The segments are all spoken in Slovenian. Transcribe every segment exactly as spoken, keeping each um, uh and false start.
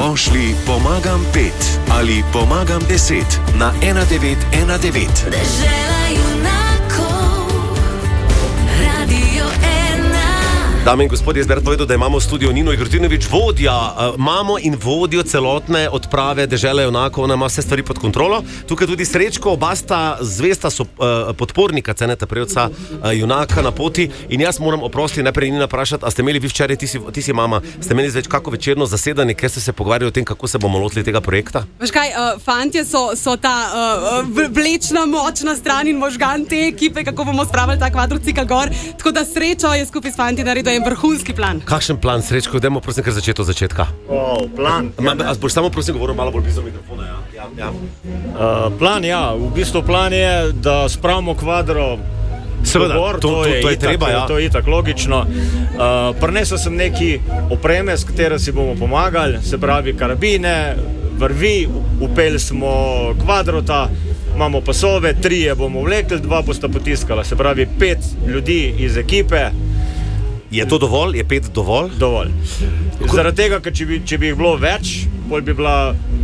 Pošli pomagam pet ali pomagam deset na ena devet ena devet. Dežela junakov, Radio ena. Dame in gospodje, jaz bi rad povedal, da imamo v studiu Nino Igrotinović, vodja, uh, mamo in vodjo celotne odprave Dežele junakov, ona ima vse stvari pod kontrolo. Tukaj tudi Srečko, oba sta zvesta so, uh, podpornika Ceneta Prevca, uh, junaka na poti. In jaz moram oprosti najprej Nina vprašati, a ste imeli vi včeraj, ti si, ti si mama, ste imeli zdaj kako večerno zasedanje, ker ste se pogovarjali o tem, kako se bomo lotili tega projekta? Veš kaj, uh, fantje so, so ta uh, vlečna, močna stran in možgan te ekipe, kako bomo spravili ta kvadrocikl gor. Tako da Srečo je skupaj s fanti naredil en vrhunski plan. Kakšen plan, Srečko? Dajmo prosim kar začeti od začetka. Oh, plan. Ma, a boš samo prosim govoril malo bolj blizu mikrofona, ja? Ja, ja. Uh, plan, ja. V bistvu plan je, da spravimo kvadro Seveda, gor, to, to, to, to je itak, treba, ja. To je itak logično. Uh, prinesel sem neki opreme, s katero si bomo pomagali, se pravi karabine, vrvi, upeli smo kvadrota, imamo pasove, trije bomo vlekli, dva bosta potiskala, se pravi pet ljudi iz ekipe. Je to dovolj? Je pet dovolj? Dovolj. Zaradi tega, ker če bi, če bi jih bilo več, bolj bi bila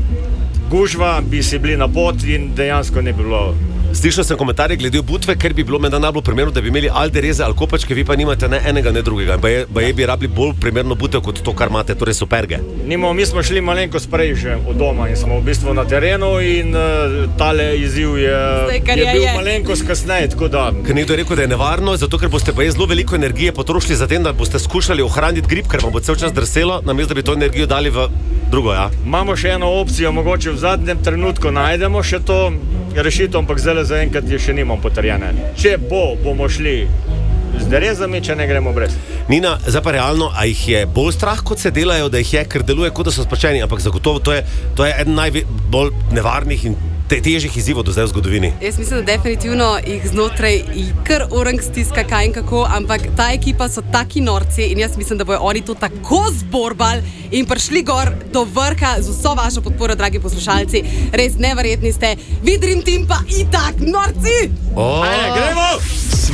gužva, bi si bili na pot in dejansko ne bi bilo. Slišal sem komentarje glede obutve, ker bi bilo menda najbolj primerno, da bi imeli aldereze ali kopačke, vi pa nimate ne enega, ne drugega. Baje, baje bi rabili bolj primerno butev kot to, kar imate, torej superge. Nimo, mi smo šli malenkost prej že od doma in smo v bistvu na terenu in uh, tale izziv je, Zdaj, je, je bil je. malenkost kasneje, tako da. Ker nekdo je rekel, da je nevarno, zato ker boste baje zelo veliko energije potrošili za tem, da boste skušali ohraniti grip, ker vam bo cel čas drselo, namesto da bi to energijo dali v drugo, ja. Imamo še eno opcijo, mogoče v zadnjem trenutku najdemo še to rešitev, ampak zdaj zaenkrat je še nimam potrjene. Če bo, bomo šli z derezami, če ne gremo brez. Nina, zdaj pa realno, a jih je bolj strah, kot se delajo, da jih je, ker deluje, kot da so spačeni, ampak zagotovo to je, to je eden najbolj nevarnih in te, težjih izzivov do zdaj v zgodovini. Jaz mislim, da definitivno jih znotraj kar orang stiska kaj in kako, ampak ta ekipa so taki norci in jaz mislim, da bojo oni to tako zborbali in prišli gor do vrha z vso vašo podporo, dragi poslušalci. Res neverjetni ste. Vi Dream Team pa itak, norci! Oh. Ajde, gremo!